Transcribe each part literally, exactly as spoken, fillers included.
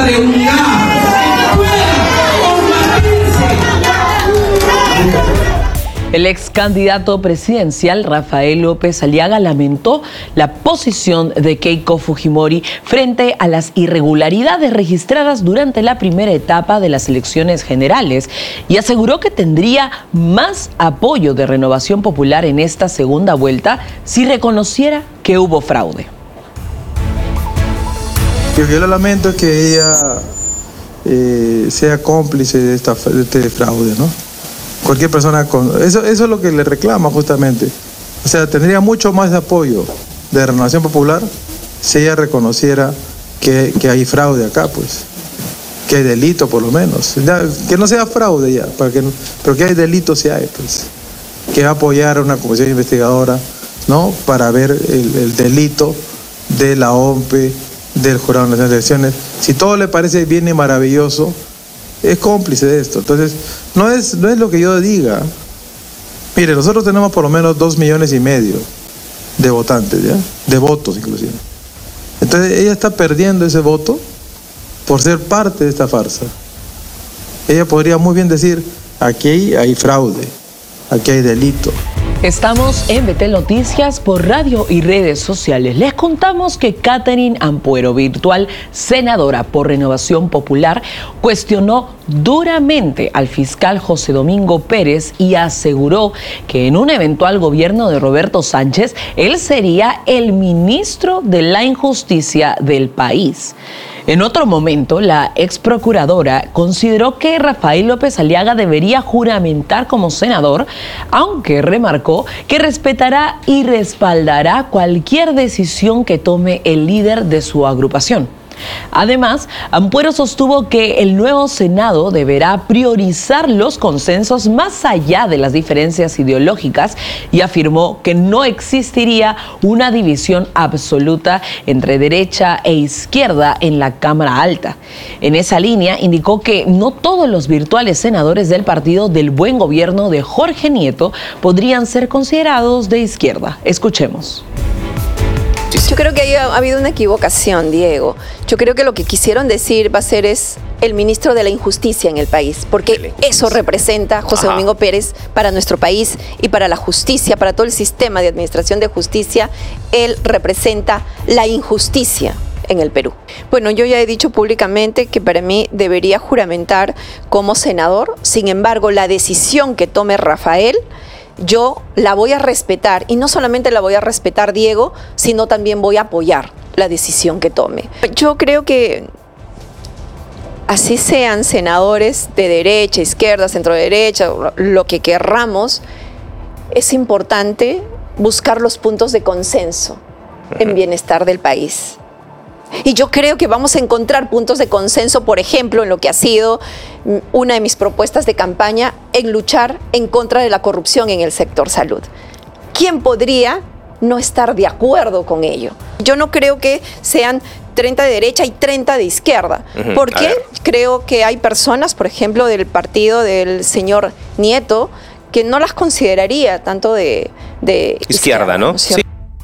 falta de unidad. El ex candidato presidencial Rafael López Aliaga lamentó la posición de Keiko Fujimori frente a las irregularidades registradas durante la primera etapa de las elecciones generales y aseguró que tendría más apoyo de Renovación Popular en esta segunda vuelta si reconociera que hubo fraude. Lo que yo lamento es que ella eh, sea cómplice de, esta, de este fraude, ¿no? Cualquier persona con... Eso, eso es lo que le reclama justamente. O sea, tendría mucho más apoyo de Renovación Popular si ella reconociera que, que hay fraude acá, pues. Que hay delito, por lo menos. Ya, que no sea fraude ya, para que, pero que hay delito sí hay, pues. Que va a apoyar a una comisión investigadora, ¿no? Para ver el, el delito de la O M P E, del Jurado Nacional de Elecciones. Si todo le parece bien y maravilloso, es cómplice de esto. Entonces, no es, no es lo que yo diga. Mire, nosotros tenemos por lo menos dos millones y medio de votantes, ¿ya? De votos inclusive. Entonces, ella está perdiendo ese voto por ser parte de esta farsa. Ella podría muy bien decir, aquí hay fraude, aquí hay delito. Estamos en Betel Noticias por radio y redes sociales. Les contamos que Catherine Ampuero, virtual senadora por Renovación Popular, cuestionó duramente al fiscal José Domingo Pérez y aseguró que en un eventual gobierno de Roberto Sánchez, él sería el ministro de la injusticia del país. En otro momento, la ex procuradora consideró que Rafael López Aliaga debería juramentar como senador, aunque remarcó que respetará y respaldará cualquier decisión que tome el líder de su agrupación. Además, Ampuero sostuvo que el nuevo Senado deberá priorizar los consensos más allá de las diferencias ideológicas y afirmó que no existiría una división absoluta entre derecha e izquierda en la Cámara Alta. En esa línea, indicó que no todos los virtuales senadores del Partido del Buen Gobierno de Jorge Nieto podrían ser considerados de izquierda. Escuchemos. Yo creo que ahí ha habido una equivocación, Diego. Yo creo que lo que quisieron decir va a ser es el ministro de la injusticia en el país, porque eso representa José Domingo Pérez para nuestro país y para la justicia, para todo el sistema de administración de justicia. Él representa la injusticia en el Perú. Bueno, yo ya he dicho públicamente que para mí debería juramentar como senador. Sin embargo, la decisión que tome Rafael, yo la voy a respetar, y no solamente la voy a respetar, Diego, sino también voy a apoyar la decisión que tome. Yo creo que así sean senadores de derecha, izquierda, centro derecha, lo que querramos, es importante buscar los puntos de consenso en bienestar del país. Y yo creo que vamos a encontrar puntos de consenso, por ejemplo, en lo que ha sido una de mis propuestas de campaña, en luchar en contra de la corrupción en el sector salud. ¿Quién podría no estar de acuerdo con ello? Yo no creo que sean treinta de derecha y treinta de izquierda, uh-huh. porque creo que hay personas, por ejemplo, del partido del señor Nieto, que no las consideraría tanto de, de izquierda, izquierda, ¿no? ¿sí?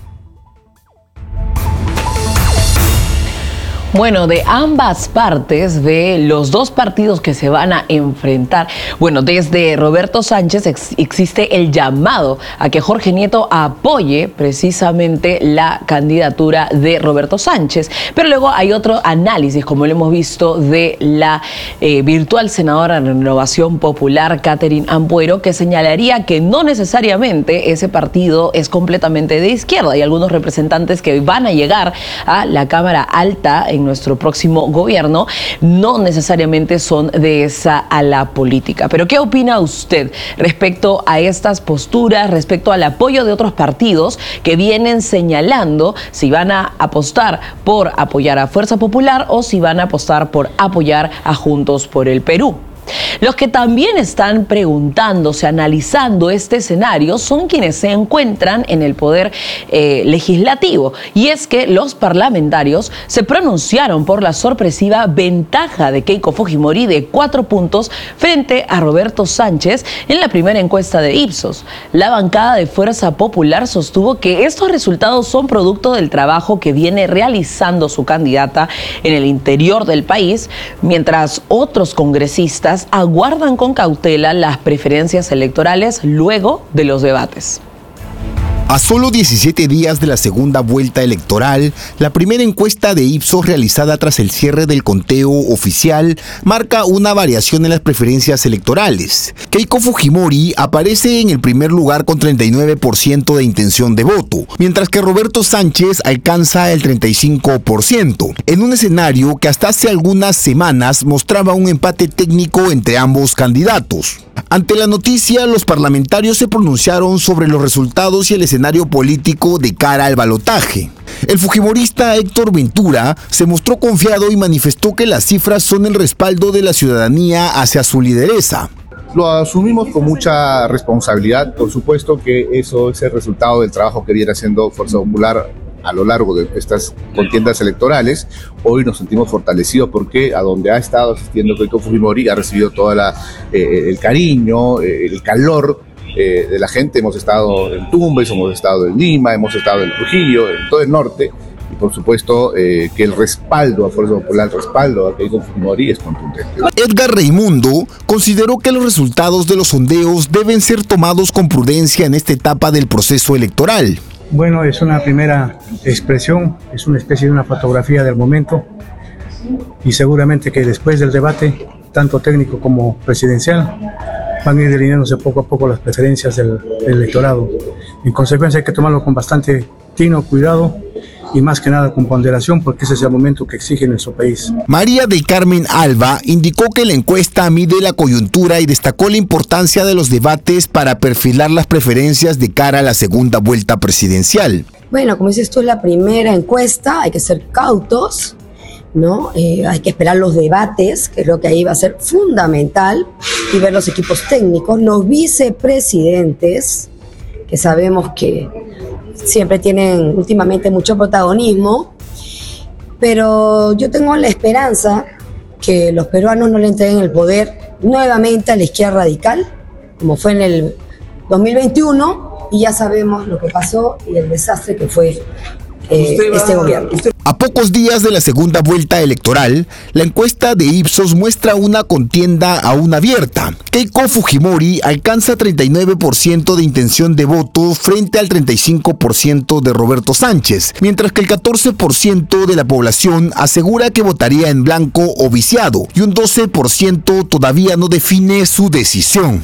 Bueno, de ambas partes, de los dos partidos que se van a enfrentar, bueno, desde Roberto Sánchez ex existe el llamado a que Jorge Nieto apoye precisamente la candidatura de Roberto Sánchez, pero luego hay otro análisis, como lo hemos visto, de la eh, virtual senadora de Renovación Popular, Catherine Ampuero, que señalaría que no necesariamente ese partido es completamente de izquierda. Hay algunos representantes que van a llegar a la Cámara Alta en nuestro próximo gobierno, no necesariamente son de esa ala política. Pero ¿qué opina usted respecto a estas posturas, respecto al apoyo de otros partidos que vienen señalando si van a apostar por apoyar a Fuerza Popular o si van a apostar por apoyar a Juntos por el Perú? Los que también están preguntándose, analizando este escenario, son quienes se encuentran en el poder eh, legislativo. Y es que los parlamentarios se pronunciaron por la sorpresiva ventaja de Keiko Fujimori de cuatro puntos frente a Roberto Sánchez en la primera encuesta de Ipsos. La bancada de Fuerza Popular sostuvo que estos resultados son producto del trabajo que viene realizando su candidata en el interior del país, mientras otros congresistas aguardan con cautela las preferencias electorales luego de los debates. A solo diecisiete días de la segunda vuelta electoral, la primera encuesta de Ipsos realizada tras el cierre del conteo oficial marca una variación en las preferencias electorales. Keiko Fujimori aparece en el primer lugar con treinta y nueve por ciento de intención de voto, mientras que Roberto Sánchez alcanza el treinta y cinco por ciento, en un escenario que hasta hace algunas semanas mostraba un empate técnico entre ambos candidatos. Ante la noticia, los parlamentarios se pronunciaron sobre los resultados y el escenario político de cara al balotaje. El fujimorista Héctor Ventura se mostró confiado y manifestó que las cifras son el respaldo de la ciudadanía hacia su lideresa. Lo asumimos con mucha responsabilidad, por supuesto que eso es el resultado del trabajo que viene haciendo Fuerza Popular a lo largo de estas contiendas electorales. Hoy nos sentimos fortalecidos porque a donde ha estado asistiendo Keiko Fujimori ha recibido todo eh, el cariño, eh, el calor eh, de la gente. Hemos estado en Tumbes, hemos estado en Lima, hemos estado en Trujillo, en todo el norte, y por supuesto eh, que el respaldo a Fuerza Popular, el respaldo a Keiko Fujimori es contundente. Edgar Raimundo consideró que los resultados de los sondeos deben ser tomados con prudencia en esta etapa del proceso electoral. Bueno, es una primera expresión, es una especie de una fotografía del momento, y seguramente que después del debate, tanto técnico como presidencial, van a ir delineándose poco a poco las preferencias del, del electorado. En consecuencia hay que tomarlo con bastante tino, cuidado, y más que nada con ponderación, porque ese es el momento que exige nuestro país. María del Carmen Alba indicó que la encuesta mide la coyuntura y destacó la importancia de los debates para perfilar las preferencias de cara a la segunda vuelta presidencial. Bueno, como dices tú, es la primera encuesta, hay que ser cautos, ¿no? Eh, hay que esperar los debates, que creo que ahí va a ser fundamental, y ver los equipos técnicos, los vicepresidentes, que sabemos que siempre tienen últimamente mucho protagonismo, pero yo tengo la esperanza que los peruanos no le entreguen el poder nuevamente a la izquierda radical, como fue en el dos mil veintiuno, y ya sabemos lo que pasó y el desastre que fue eh, este gobierno. A pocos días de la segunda vuelta electoral, la encuesta de Ipsos muestra una contienda aún abierta. Keiko Fujimori alcanza treinta y nueve por ciento de intención de voto frente al treinta y cinco por ciento de Roberto Sánchez, mientras que el catorce por ciento de la población asegura que votaría en blanco o viciado, y un doce por ciento todavía no define su decisión.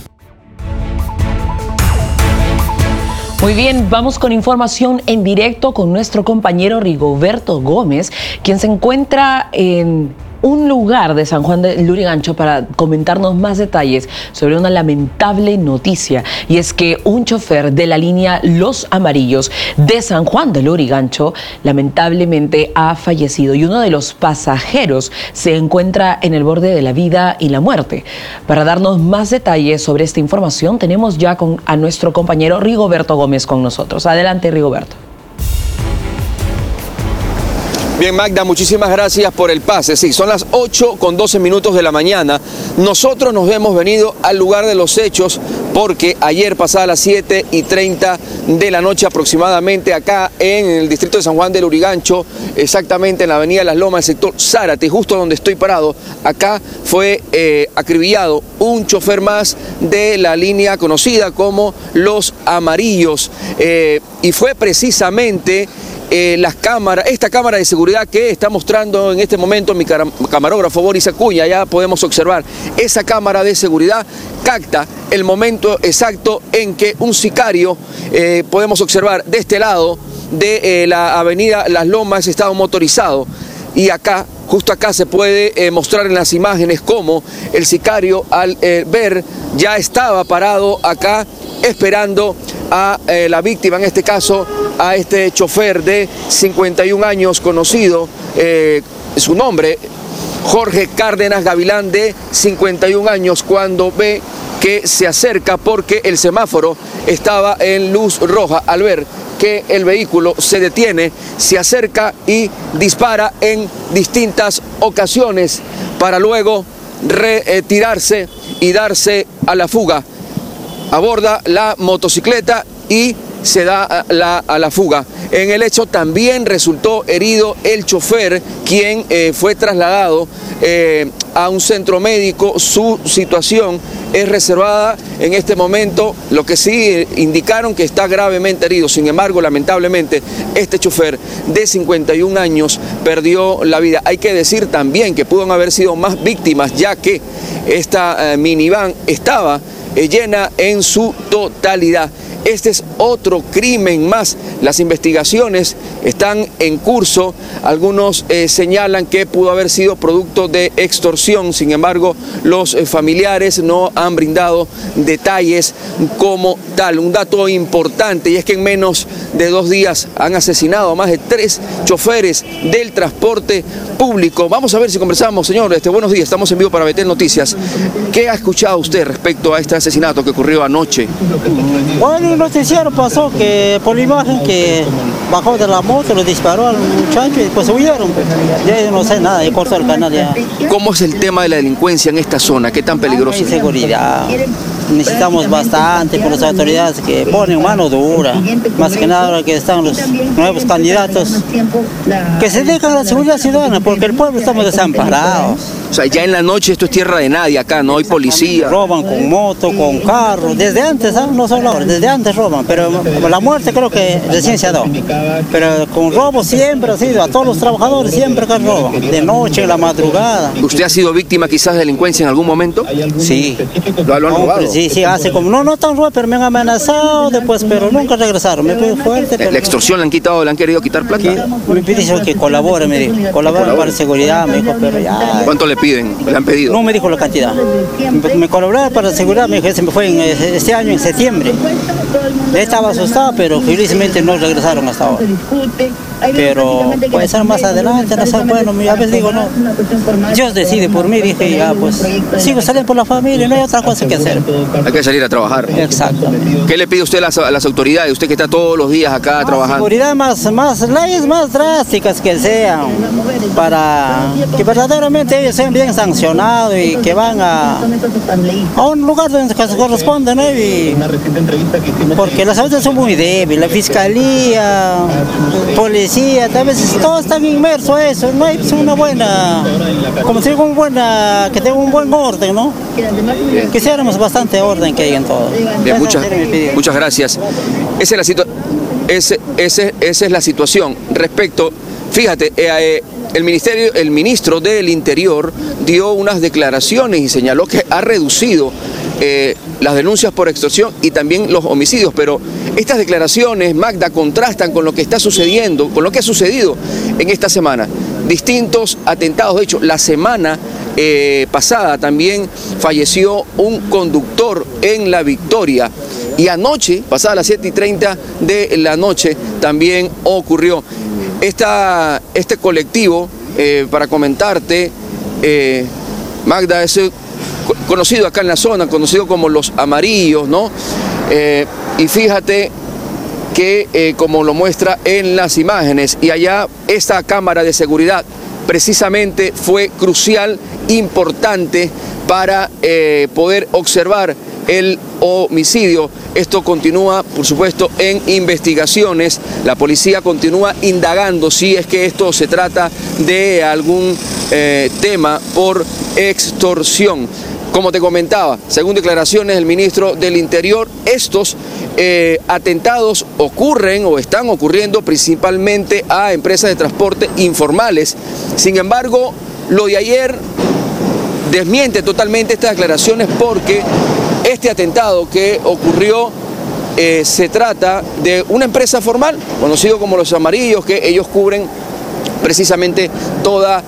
Muy bien, vamos con información en directo con nuestro compañero Rigoberto Gómez, quien se encuentra en un lugar de San Juan de Lurigancho para comentarnos más detalles sobre una lamentable noticia, y es que un chofer de la línea Los Amarillos de San Juan de Lurigancho lamentablemente ha fallecido, y uno de los pasajeros se encuentra en el borde de la vida y la muerte. Para darnos más detalles sobre esta información tenemos ya con, a nuestro compañero Rigoberto Gómez con nosotros. Adelante, Rigoberto. Bien, Magda, muchísimas gracias por el pase. Sí, son las ocho con doce minutos de la mañana. Nosotros nos hemos venido al lugar de los hechos porque ayer pasada las siete y treinta de la noche aproximadamente, acá en el distrito de San Juan del Lurigancho, exactamente en la avenida Las Lomas, el sector Zárate, justo donde estoy parado, acá fue eh, acribillado un chofer más de la línea conocida como Los Amarillos, eh, y fue precisamente Eh, las cámaras, esta cámara de seguridad que está mostrando en este momento mi camarógrafo Boris Acuña. Ya podemos observar, esa cámara de seguridad capta el momento exacto en que un sicario, eh, podemos observar de este lado de eh, la avenida Las Lomas, estado motorizado, y acá, justo acá se puede eh, mostrar en las imágenes cómo el sicario al eh, ver ya estaba parado acá esperando a eh, la víctima, en este caso a este chofer de cincuenta y un años conocido, eh, su nombre, Jorge Cárdenas Gavilán, de cincuenta y un años, cuando ve que se acerca porque el semáforo estaba en luz roja. Al ver que el vehículo se detiene, se acerca y dispara en distintas ocasiones para luego retirarse y darse a la fuga. Aborda la motocicleta y se da a la, a la fuga. En el hecho también resultó herido el chofer, quien eh, fue trasladado eh, a un centro médico. Su situación es reservada en este momento, lo que sí indicaron que está gravemente herido. Sin embargo, lamentablemente, este chofer de cincuenta y un años perdió la vida. Hay que decir también que pudo haber sido más víctimas, ya que esta eh, minivan estaba eh, llena en su totalidad. Este es otro crimen más. Las investigaciones están en curso. Algunos eh, señalan que pudo haber sido producto de extorsión. Sin embargo, los eh, familiares no han brindado detalles como tal. Un dato importante, y es que en menos de dos días han asesinado a más de tres choferes del transporte público. Vamos a ver si conversamos, señor. Este, buenos días, estamos en vivo para Betel Noticias. ¿Qué ha escuchado usted respecto a este asesinato que ocurrió anoche? Bueno, el noticiero pasó que por la imagen que bajó de la moto, le disparó al muchacho y después huyeron. Ya no sé nada, he cortado el canal ya. ¿Cómo es el tema de la delincuencia en esta zona? ¿Qué tan peligroso? Hay inseguridad. Necesitamos bastante por las autoridades que ponen mano dura. Más que nada ahora que están los nuevos candidatos, que se dejan la seguridad ciudadana, porque el pueblo estamos desamparados. O sea, ya en la noche esto es tierra de nadie acá, no hay policía. Roban con moto, con carro, desde antes, ¿sabes? No solo ahora, desde antes roban, pero la muerte creo que recién se ha dado. Pero con robo siempre ha sido, a todos los trabajadores siempre que roban, de noche, en la madrugada. ¿Usted ha sido víctima quizás de delincuencia en algún momento? Sí. ¿Lo, lo han robado? No, sí, sí, hace como, no, no tan robado, pero me han amenazado después, pero nunca regresaron, me piden fuerte. Pero ¿la extorsión le han quitado, le han querido quitar plata? Que, me pidieron que colabore, me dijo, colabore para seguridad, me dijo, pero ya... ¿Cuánto le piden? ¿Le han pedido? No me dijo la cantidad. Me, me colaboraba para seguridad, me dijo, se me fue en, este año, en septiembre. Estaba asustado, pero felizmente no regresaron hasta ahora. Pero puede ser más adelante, no sé, bueno, a veces digo, no, Dios decide por mí, dije, ya, pues, sigo saliendo por la familia, no hay otra cosa que hacer. Hay que salir a trabajar. Exacto. ¿Qué le pide usted a las, a las autoridades, usted que está todos los días acá más trabajando? Seguridad, más, más, leyes más drásticas que sean, para que verdaderamente ellos sean bien sancionados y que van a, a un lugar donde se corresponde, ¿no? Y, porque las autoridades son muy débiles, la fiscalía, policía, a veces todos están inmersos a eso, no hay una buena, como si una buena, que tenga un buen orden, ¿no? Bien. Quisiéramos bastante orden que hay en todo. Bien, muchas, muchas gracias. Esa es la situ ese, ese, esa es la situación. Respecto, fíjate, eh, el ministerio, el ministro del Interior dio unas declaraciones y señaló que ha reducido eh, las denuncias por extorsión y también los homicidios, pero estas declaraciones, Magda, contrastan con lo que está sucediendo, con lo que ha sucedido en esta semana. Distintos atentados, de hecho, la semana eh, pasada también falleció un conductor en La Victoria. Y anoche, pasada las siete y treinta de la noche, también ocurrió. Esta, este colectivo, eh, para comentarte, eh, Magda, es conocido acá en la zona, conocido como Los Amarillos, ¿no? Eh, y fíjate que, eh, como lo muestra en las imágenes, y allá esta cámara de seguridad precisamente fue crucial, importante para eh, poder observar el homicidio. Esto continúa, por supuesto, en investigaciones. La policía continúa indagando si es que esto se trata de algún eh, tema por extorsión. Como te comentaba, según declaraciones del ministro del Interior, estos eh, atentados ocurren o están ocurriendo principalmente a empresas de transporte informales. Sin embargo, lo de ayer desmiente totalmente estas declaraciones, porque este atentado que ocurrió eh, se trata de una empresa formal, conocido como Los Amarillos, que ellos cubren precisamente toda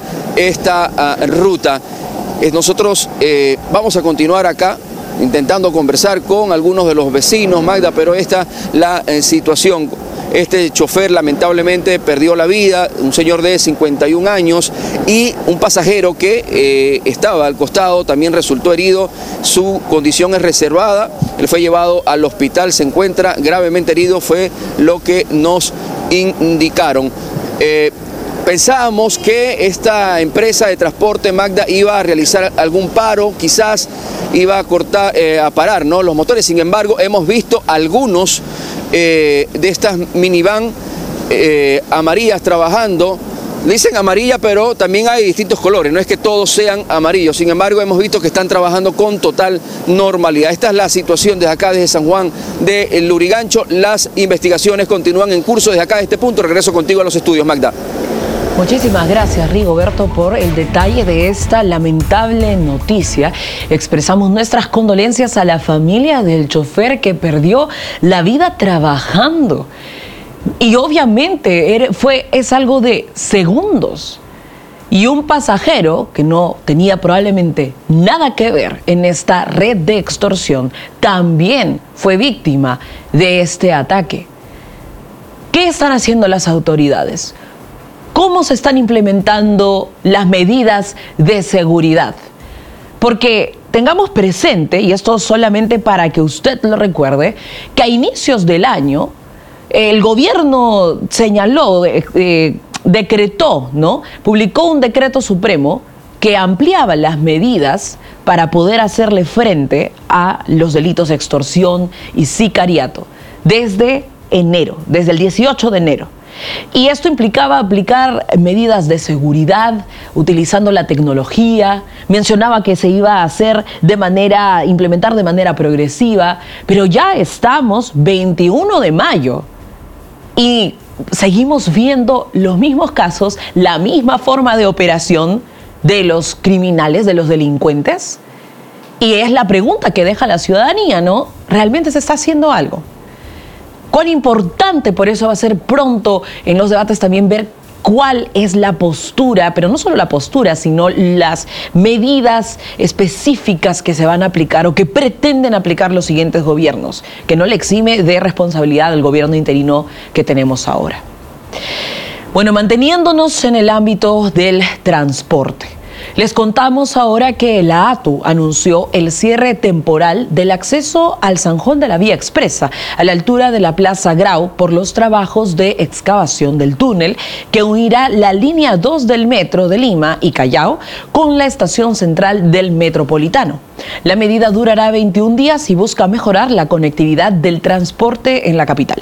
esta uh, ruta. Eh, nosotros eh, vamos a continuar acá intentando conversar con algunos de los vecinos, Magda, pero esta es la eh, situación. Este chofer lamentablemente perdió la vida, un señor de cincuenta y un años, y un pasajero que eh, estaba al costado también resultó herido. Su condición es reservada, él fue llevado al hospital, se encuentra gravemente herido, fue lo que nos indicaron. Eh, Pensábamos que esta empresa de transporte, Magda, iba a realizar algún paro, quizás iba a cortar, eh, a parar, ¿no?, los motores. Sin embargo, hemos visto algunos eh, de estas minivan eh, amarillas trabajando. Dicen amarilla, pero también hay distintos colores, no es que todos sean amarillos. Sin embargo, hemos visto que están trabajando con total normalidad. Esta es la situación desde acá, desde San Juan de Lurigancho. Las investigaciones continúan en curso desde acá, de este punto. Regreso contigo a los estudios, Magda. Muchísimas gracias, Rigoberto, por el detalle de esta lamentable noticia. Expresamos nuestras condolencias a la familia del chofer que perdió la vida trabajando. Y obviamente fue, es algo de segundos. Y un pasajero que no tenía probablemente nada que ver en esta red de extorsión también fue víctima de este ataque. ¿Qué están haciendo las autoridades? ¿Cómo se están implementando las medidas de seguridad? Porque tengamos presente, y esto solamente para que usted lo recuerde, que a inicios del año el gobierno señaló, eh, decretó, ¿no? Publicó un decreto supremo que ampliaba las medidas para poder hacerle frente a los delitos de extorsión y sicariato desde enero, desde el dieciocho de enero. Y esto implicaba aplicar medidas de seguridad, utilizando la tecnología. Mencionaba que se iba a hacer de manera, implementar de manera progresiva, pero ya estamos veintiuno de mayo y seguimos viendo los mismos casos, la misma forma de operación de los criminales, de los delincuentes. Y es la pregunta que deja la ciudadanía, ¿no? ¿Realmente se está haciendo algo? Cuán importante por eso va a ser pronto en los debates también ver cuál es la postura, pero no solo la postura, sino las medidas específicas que se van a aplicar o que pretenden aplicar los siguientes gobiernos, que no le exime de responsabilidad al gobierno interino que tenemos ahora. Bueno, manteniéndonos en el ámbito del transporte, les contamos ahora que la A T U anunció el cierre temporal del acceso al Zanjón de la Vía Expresa, a la altura de la Plaza Grau, por los trabajos de excavación del túnel que unirá la línea dos del metro de Lima y Callao con la estación central del Metropolitano. La medida durará veintiún días y busca mejorar la conectividad del transporte en la capital.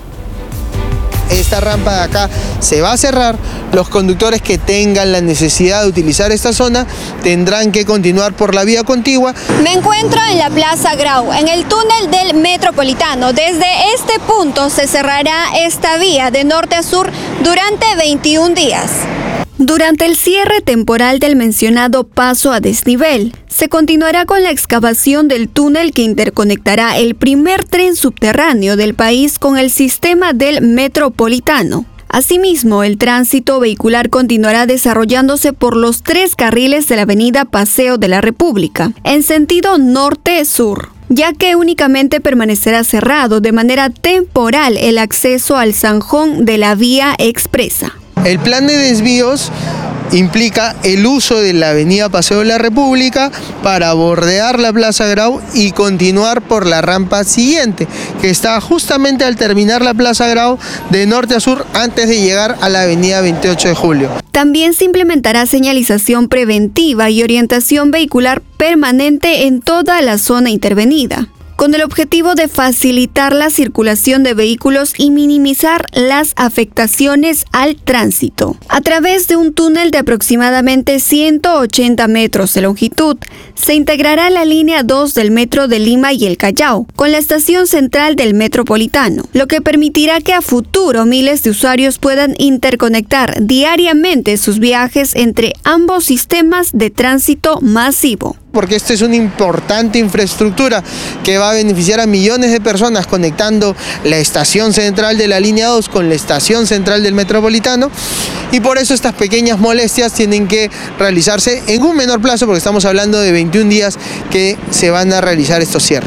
Esta rampa de acá se va a cerrar. Los conductores que tengan la necesidad de utilizar esta zona tendrán que continuar por la vía contigua. Me encuentro en la Plaza Grau, en el túnel del Metropolitano. Desde este punto se cerrará esta vía de norte a sur durante veintiún días. Durante el cierre temporal del mencionado paso a desnivel, se continuará con la excavación del túnel que interconectará el primer tren subterráneo del país con el sistema del Metropolitano. Asimismo, el tránsito vehicular continuará desarrollándose por los tres carriles de la avenida Paseo de la República, en sentido norte-sur, ya que únicamente permanecerá cerrado de manera temporal el acceso al zanjón de la Vía Expresa. El plan de desvíos implica el uso de la avenida Paseo de la República para bordear la Plaza Grau y continuar por la rampa siguiente, que está justamente al terminar la Plaza Grau de norte a sur antes de llegar a la avenida veintiocho de julio. También se implementará señalización preventiva y orientación vehicular permanente en toda la zona intervenida, con el objetivo de facilitar la circulación de vehículos y minimizar las afectaciones al tránsito. A través de un túnel de aproximadamente ciento ochenta metros de longitud, se integrará la línea dos del metro de Lima y el Callao, con la estación central del Metropolitano, lo que permitirá que a futuro miles de usuarios puedan interconectar diariamente sus viajes entre ambos sistemas de tránsito masivo. Porque esta es una importante infraestructura que va a beneficiar a millones de personas, conectando la estación central de la línea dos con la estación central del Metropolitano, y por eso estas pequeñas molestias tienen que realizarse en un menor plazo, porque estamos hablando de veintiún días que se van a realizar estos cierres.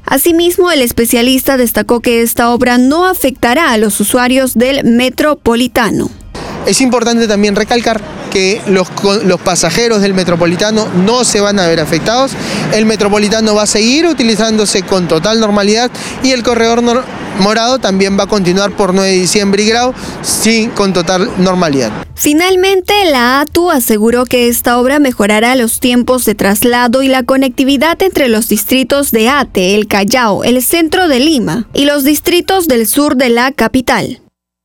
Asimismo, el especialista destacó que esta obra no afectará a los usuarios del Metropolitano. Es importante también recalcar que los, los pasajeros del Metropolitano no se van a ver afectados. El Metropolitano va a seguir utilizándose con total normalidad y el corredor nor morado también va a continuar por nueve de diciembre y Grau sí, con total normalidad. Finalmente, la A T U aseguró que esta obra mejorará los tiempos de traslado y la conectividad entre los distritos de Ate, el Callao, el centro de Lima y los distritos del sur de la capital.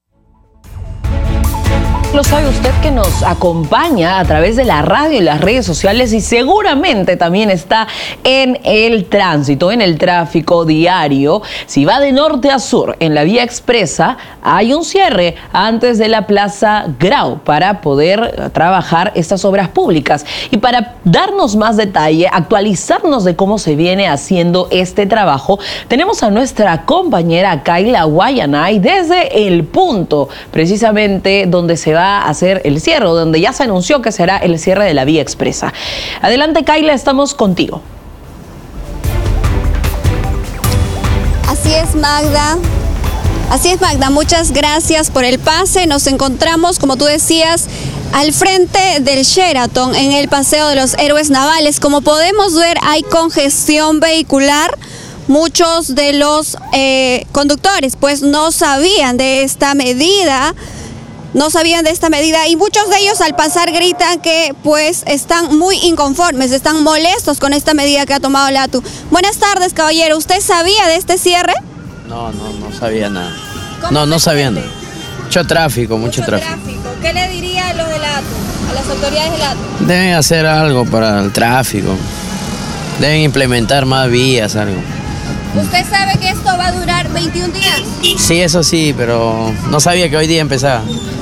Lo sabe usted que nos acompaña a través de la radio y las redes sociales y seguramente también está en el tránsito, en el tráfico diario. Si va de norte a sur en la vía expresa, hay un cierre antes de la Plaza Grau para poder trabajar estas obras públicas. Y para darnos más detalle, actualizarnos de cómo se viene haciendo este trabajo, tenemos a nuestra compañera Kayla Guayanay desde el punto precisamente donde se va a hacer el cierre, donde ya se anunció que será el cierre de la vía expresa. Adelante, Kayla, estamos contigo. Así es, Magda. Así es, Magda. Muchas gracias por el pase. Nos encontramos, como tú decías, al frente del Sheraton en el Paseo de los Héroes Navales. Como podemos ver, hay congestión vehicular. Muchos de los eh, conductores pues no sabían de esta medida. No sabían de esta medida y muchos de ellos al pasar gritan que pues están muy inconformes, están molestos con esta medida que ha tomado la A T U. Buenas tardes, caballero. ¿Usted sabía de este cierre? No, no, no sabía nada. No, no sabía nada. Mucho tráfico, mucho, mucho tráfico. tráfico. ¿Qué le diría a los de la A T U, a las autoridades de la A T U? Deben hacer algo para el tráfico. Deben implementar más vías, algo. ¿Usted sabe que esto va a durar veintiún días? Sí, eso sí, pero no sabía que hoy día empezaba.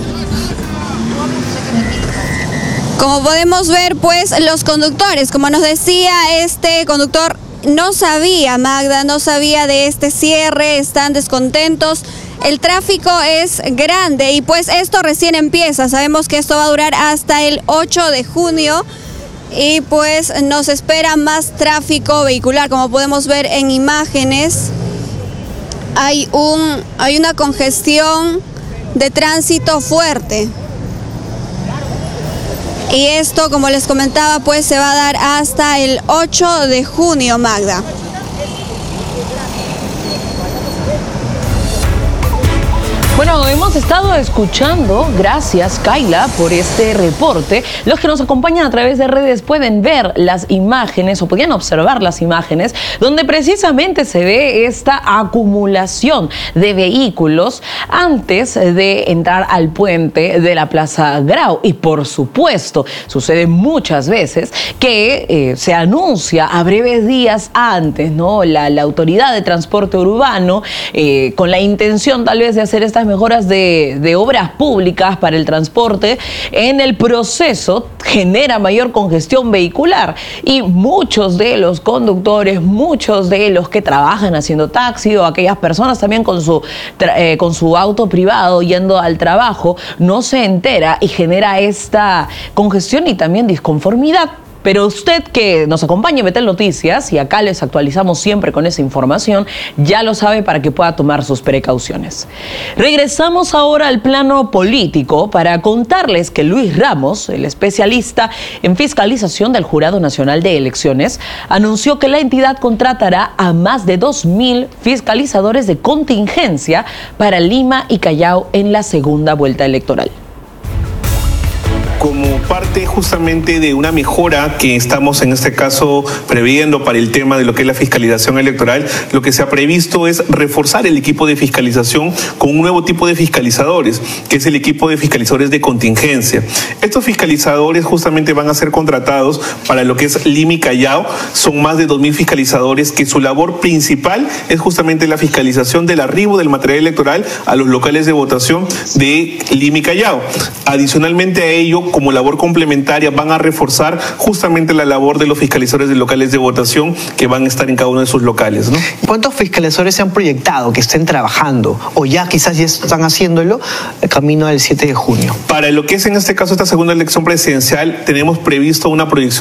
Como podemos ver, pues, los conductores, como nos decía este conductor, no sabía, Magda, no sabía de este cierre, están descontentos. El tráfico es grande y pues esto recién empieza. Sabemos que esto va a durar hasta el ocho de junio y pues nos espera más tráfico vehicular. Como podemos ver en imágenes, hay, un, hay una congestión de tránsito fuerte. Y esto, como les comentaba, pues se va a dar hasta el ocho de junio, Magda. Bueno, hemos estado escuchando, gracias Kayla por este reporte. Los que nos acompañan a través de redes pueden ver las imágenes o podían observar las imágenes donde precisamente se ve esta acumulación de vehículos antes de entrar al puente de la Plaza Grau. Y por supuesto, sucede muchas veces que eh, se anuncia a breves días antes, ¿no? La, la autoridad de transporte urbano eh, con la intención tal vez de hacer estas mejoras de, de obras públicas para el transporte, en el proceso genera mayor congestión vehicular y muchos de los conductores, muchos de los que trabajan haciendo taxi o aquellas personas también con su, eh, con su auto privado yendo al trabajo, no se entera y genera esta congestión y también disconformidad. Pero usted que nos acompaña en Betel Noticias, y acá les actualizamos siempre con esa información, ya lo sabe para que pueda tomar sus precauciones. Regresamos ahora al plano político para contarles que Luis Ramos, el especialista en fiscalización del Jurado Nacional de Elecciones, anunció que la entidad contratará a más de dos mil fiscalizadores de contingencia para Lima y Callao en la segunda vuelta electoral. Como parte justamente de una mejora que estamos en este caso previendo para el tema de lo que es la fiscalización electoral, lo que se ha previsto es reforzar el equipo de fiscalización con un nuevo tipo de fiscalizadores, que es el equipo de fiscalizadores de contingencia. Estos fiscalizadores justamente van a ser contratados para lo que es Lima y Callao. Son más de dos mil fiscalizadores que su labor principal es justamente la fiscalización del arribo del material electoral a los locales de votación de Lima y Callao. Adicionalmente a ello, como labor complementaria, van a reforzar justamente la labor de los fiscalizadores de locales de votación que van a estar en cada uno de sus locales, ¿no? ¿Cuántos fiscalizadores se han proyectado que estén trabajando o ya quizás ya están haciéndolo camino al siete de junio? Para lo que es en este caso esta segunda elección presidencial, tenemos previsto una proyección